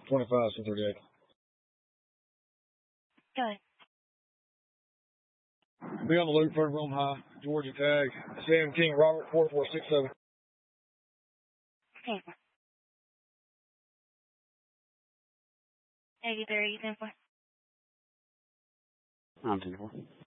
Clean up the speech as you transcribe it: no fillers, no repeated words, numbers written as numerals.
25, 1038. Good. Be on the loop for Rome High, Georgia tag, Sam King, Robert, 4467. Okay. 83, 10-4. I'm 10-4.